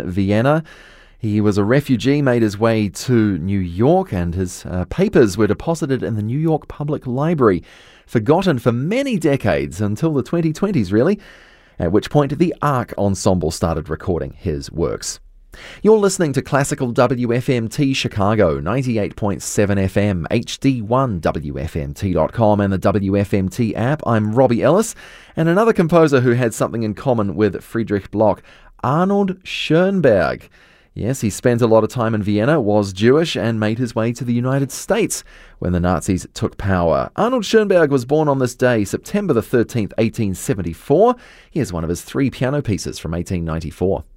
in Vienna. He was a refugee, made his way to New York, and his papers were deposited in the New York Public Library, forgotten for many decades until the 2020s, really, at which point the Ark Ensemble started recording his works. You're listening to Classical WFMT Chicago, 98.7 FM, HD1 WFMT.com and the WFMT app. I'm Robbie Ellis, and another composer who had something in common with Friedrich Bloch, Arnold Schoenberg. Yes, he spent a lot of time in Vienna, was Jewish, and made his way to the United States when the Nazis took power. Arnold Schoenberg was born on this day, September the 13th, 1874. Here's one of his 3 piano pieces from 1894.